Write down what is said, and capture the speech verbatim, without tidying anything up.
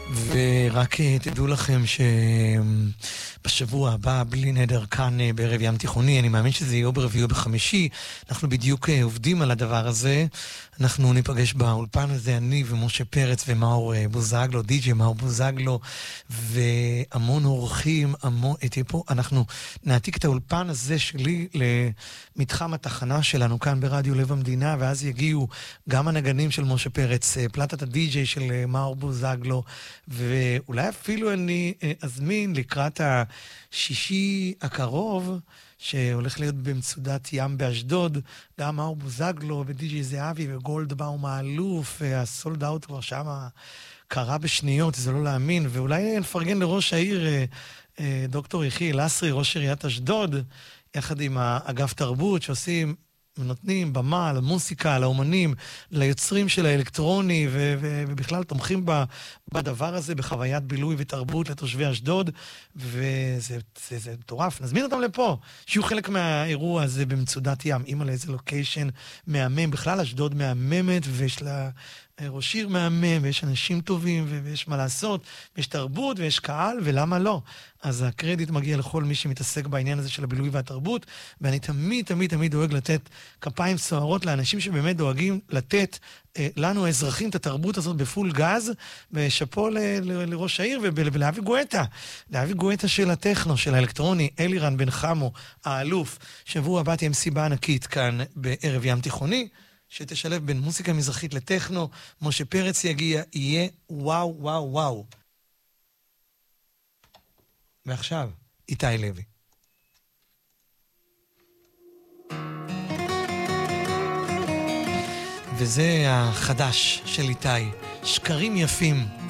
ורק תדעו לכם שבשבוע הבא, בלי נדר, כאן בערב ים תיכוני, אני מאמין שזה יהיה ברביעי או בחמישי, אנחנו בדיוק עובדים על הדבר הזה, אנחנו ניפגש באולפן הזה, אני ומשה פרץ ומאור בוזגלו, די-ג'יי מאור בוזגלו, והמון אורחים, המון, פה, אנחנו נעתיק את האולפן הזה שלי למתחם התחנה שלנו כאן ברדיו לב המדינה, ואז יגיעו גם הנגנים של משה פרץ, פלטת הדי-ג'יי של מאור בוזגלו, ואולי אפילו אני אזמין לקראת השישי הקרוב, שהולך להיות במצודת ים באשדוד, גם מאור בוזגלו ודי-ג'יי זהבי וגולדבאום האלוף, הסולד אאוט כבר שם קרה בשניות, זה לא להאמין, ואולי נפרגן לראש העיר דוקטור יחיאל לסרי, ראש עיריית אשדוד, יחד עם האגף תרבות שעושים, נותנים במה למוסיקה, לאומנים, ליוצרים של האלקטרוני, ו- ו- ובכלל תומכים ב- בדבר הזה, בחוויית בילוי ותרבות לתושבי אשדוד, וזה זה, זה מטורף. נזמין אותם לפה, שיהיו חלק מהאירוע הזה במצודת ים, אימא לאיזה לוקיישן מהמם, בכלל אשדוד מהממת, ויש לה ראש עיר מהמם, ויש אנשים טובים, ויש מה לעשות, ויש תרבות, ויש קהל, ולמה לא? אז הקרדיט מגיע לכל מי שמתעסק בעניין הזה של הבילוי והתרבות, ואני תמיד, תמיד, תמיד דואג לתת כפיים סוערות לאנשים שבאמת דואגים לתת אה, לנו האזרחים את התרבות הזאת בפול גז, ושפו ל- ל- לראש העיר ולאבי גואטה, לאבי גואטה של הטכנו, של האלקטרוני, אלירן בן חמו, האלוף, שבוע הבא תהיה מסיבה ענקית כאן בערב ים תיכוני, שתשלב בין מוזיקה מזרחית לטכנו, משה פרץ יגיע, יהיה וואו וואו וואו. ועכשיו, איתי לוי. וזה החדש של איתי, שקרים יפים.